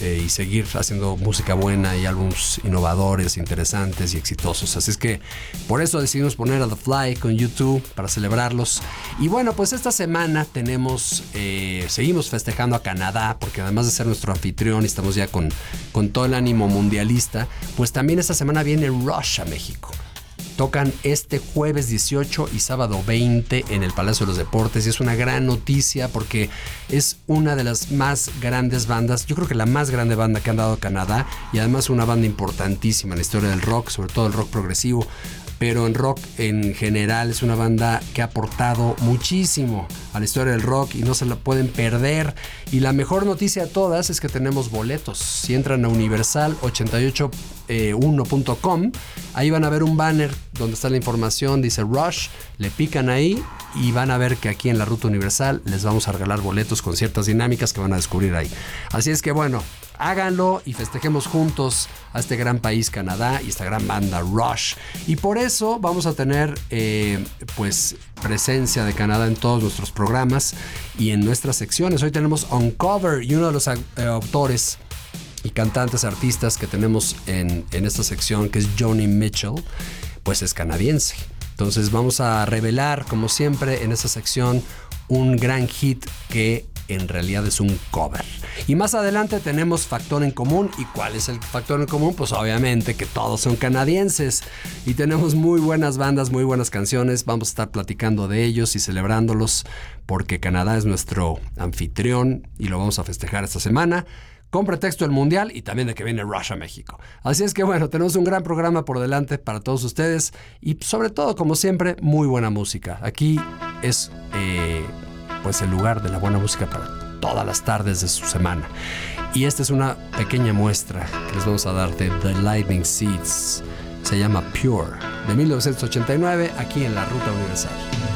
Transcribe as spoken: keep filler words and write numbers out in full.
eh, y seguir haciendo música buena y álbumes innovadores, interesantes y exitosos. Así es que por eso decidimos poner a The Fly con U dos para celebrarlos. Y bueno, pues esta semana tenemos, eh, seguimos festejando a Canadá, porque además de ser nuestro anfitrión y estamos ya con, con todo el ánimo mundialista, pues también esta semana viene Rush a México. Tocan este jueves dieciocho y sábado veinte en el Palacio de los Deportes, y es una gran noticia porque es una de las más grandes bandas, yo creo que la más grande banda que han dado a Canadá, y además una banda importantísima en la historia del rock, sobre todo el rock progresivo, pero en rock en general es una banda que ha aportado muchísimo a la historia del rock y no se la pueden perder. Y la mejor noticia de todas es que tenemos boletos. Si entran a universal ochenta y ocho uno punto com, ahí van a ver un banner donde está la información, dice Rush, le pican ahí y van a ver que aquí en la Ruta Universal les vamos a regalar boletos con ciertas dinámicas que van a descubrir ahí. Así es que bueno, háganlo y festejemos juntos a este gran país Canadá y esta gran banda Rush. Y por eso vamos a tener eh, pues presencia de Canadá en todos nuestros programas y en nuestras secciones. Hoy tenemos Uncover, y uno de los eh, autores y cantantes, artistas que tenemos en, en esta sección, que es Joni Mitchell, pues es canadiense. Entonces vamos a revelar, como siempre en esta sección, un gran hit que en realidad es un cover. Y más adelante tenemos Factor en Común. ¿Y cuál es el factor en común? Pues obviamente que todos son canadienses y tenemos muy buenas bandas, muy buenas canciones. Vamos a estar platicando de ellos y celebrándolos porque Canadá es nuestro anfitrión y lo vamos a festejar esta semana con pretexto del Mundial y también de que viene Rush a México. Así es que bueno, tenemos un gran programa por delante para todos ustedes y sobre todo, como siempre, muy buena música. Aquí es eh, pues el lugar de la buena música para todas las tardes de su semana. Y esta es una pequeña muestra que les vamos a dar de The Lightning Seeds. Se llama Pure, de mil novecientos ochenta y nueve, aquí en la Ruta Universal.